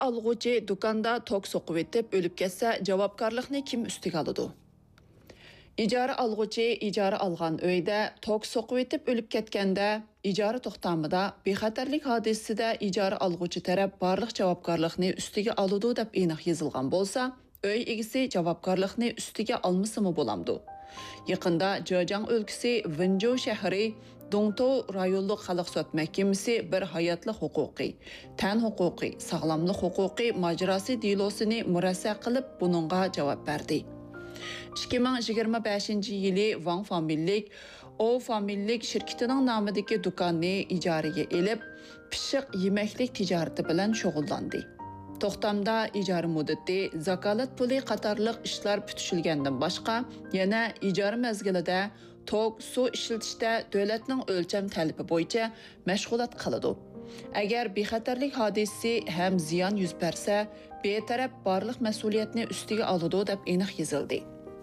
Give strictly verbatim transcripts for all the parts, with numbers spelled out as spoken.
alg'uvchi do'konda tok so'qib etib o'lib ketsa, javobgarlikni kim ustiga oladi? İcara alg'uvchi ijara algan uyda tok so'qib etib o'lib ketganda, ijara to'xtamida bexatarlik hodisasida ijara alg'uvchi taraf barliq javobgarlikni ustiga oladi deb aniq yozilgan bo'lsa, uy egisi javobgarlikni ustiga olmasimi bo'lamdi. Yaqinda Zhejiang o'lkasi Wenzhou shahri Dongtou rayonluq xalq sud mahkamasi bir hayotlik huquqiy, tan huquqiy, sog'lomlik huquqiy majrosi delosini murassa qilib buningga javob berdi. ikki ming yigirma beshinchi yili Wang familiylik O familiylik shirkatining nomidagi do'konni ijaraga elib, pishiq yemaklik tijorati bilan shug'ullandi. To'xtamda ijara muddati, zakalat puli qatorliq ishlar bitishilgandan boshqa, yana ijara mezgilida tok, suv ishlatishda davlatning o'lcham talabi bo'yicha mashg'ulot qiladi. Agar bexatarlik hodisasi ham ziyon yuz bersa, betaraf barliq mas'uliyatni ustiga oladi deb aniq yozildi.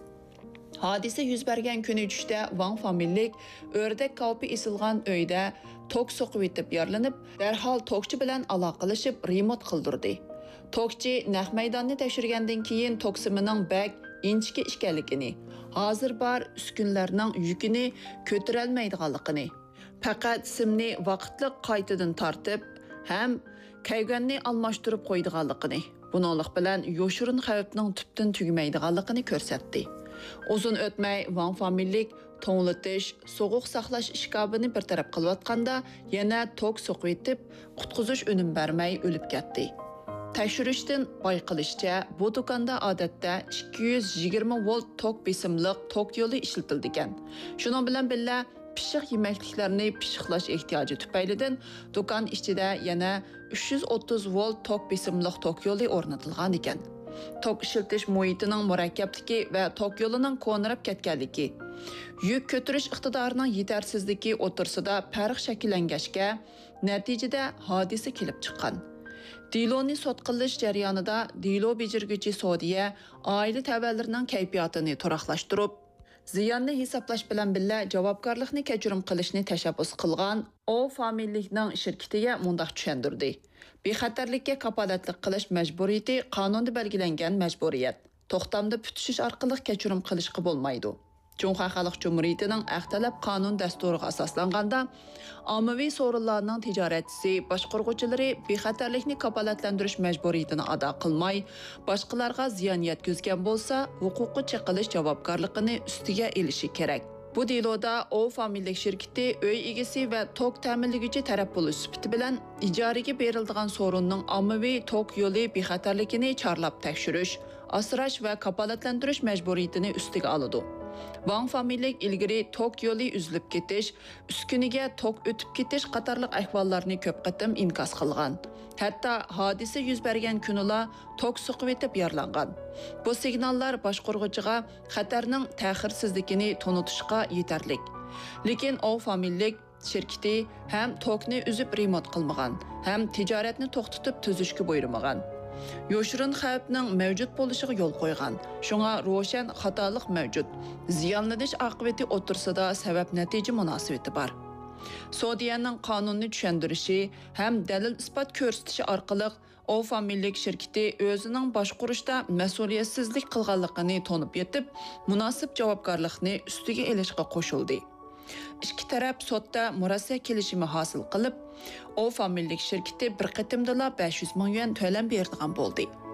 Hodisa yuz bergan kuni tushda Wang familiylik o'rdak qavpi isilgan uyda tok so'qib etib yaralanib, darhol tokchi bilan aloqalashib remont qildirdi. Tokchi naq maydonni tekshirgandan keyin toksimining bak inchki ekanligini, hozir bor uskunlarning yukini ko'tarolmaydiganligini, faqat simni vaqtli qaytadan tortib, ham kayganni almashtirib qo'ydiganligini, buninglik bilan yoshirin xavfning tubdan tugamaydiganligini ko'rsatdi. Uzun o'tmay Wang familiylik to'nglatish, so'g'uq saqlash ishkabini bir taraf qilayotganda yana tok so'qib etib, qutqizish unum bermay o'lib ketdi. Tekshirishdan bayqilishicha, bu do'konda odatda ikki yuz yigirma volt tok besimliq tok yo'li ishlatilgan. Shuning bilan birga pishiq yemakliklarni pishiqlash ehtiyoji tufaylidan do'kon ichida yana uch yuz o'ttiz volt tok besimliq tok yo'li o'rnatilgan ekan. Tok ishiltish muhitining murakkabligi va tok yo'lining ko'nirib ketganligi, yuk ko'tarish iqtidorining yetarsizligi o'tirsida farq shakllangachga, natijada hodisa kelib chiqqan. Diloni sud qilish jarayonida dilo bejirguchi sodiya oila tavallarining kayfiyatini turaqlashtirib, ziyonni hisoblash bilan birga javobgarlikni kechirim qilishni tashabbus qilgan O familiylikning shirkatiga mundaq tushundirdi. Bexatarlikka kapolatlik qilish majburiyati qonunda belgilangan majburiyat. To'xtamda putishish orqali kechirim qilishga bo'lmaydi. Cumhuriyet Xalq Cumhuriyetining Aqtalab qonun dasturiga asoslanganda, ommaviy so'rinlarning tijoratchisi, boshqaruvchilari bexatarlikni kapolatlantirish majburiyatini ado qilmay, boshqalarga ziyon yetkazgan bo'lsa, huquqi cheqilish javobgarligini ustiga elishi kerak. Bu deloda O familiylik shirkati uy egasi va tok ta'minlovchi taraf bo'lish sifati bilan ijaraga beriladigan so'rinning ommaviy tok yo'li bexatarligini chorlab tekshirish, asrash va kapolatlantirish majburiyatini ustiga oladi. Wang familiylik ilgari tok yo'li uzilib ketish, uskuniga tok o'tib ketish qatorliq ahvollarni ko'p qatim inkos qilgan. Hatto hodisa yuz bergan kunila tok so'qib etib yaralangan. Bu signallar boshqaruvchiga xatarning ta'xirsizligini tonutishga yetarlik. Lekin O familiylik shirkati ham tokni uzib remont qilmagan, ham tijoratni to'xtatib tuzishga buyurmagan. Yoshirin xavfning mavjud bo'lishiga yo'l qo'ygan. Shunga ro'shan xatolik mavjud. Ziyonlanish oqibati o'tirsida sabab natija munosabati bor. Sodiyaning qonunni tushundirishi ham dalil isbot ko'rsatishi orqali O familiylik shirkati o'zining boshqarishda mas'uliyatsizlik qilganligini tonib yetib, munosib javobgarlikni ustiga elishga qo'shildi. Ikki taraf sudda murassa kelishimi hosil qilib, O familiylik shirkati bir qatimdala besh yuz ming yuan to'lam beradigan bo'ldi.